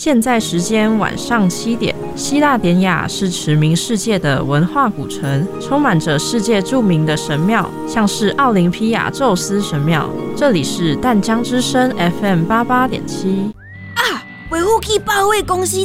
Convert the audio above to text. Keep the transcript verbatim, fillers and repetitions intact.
现在时间晚上七点，希腊典雅是驰名世界的文化古城，充满着世界著名的神庙，像是奥林匹亚宙斯神庙。这里是淡江之声 F M 八八点七。 啊，维护器保卫公司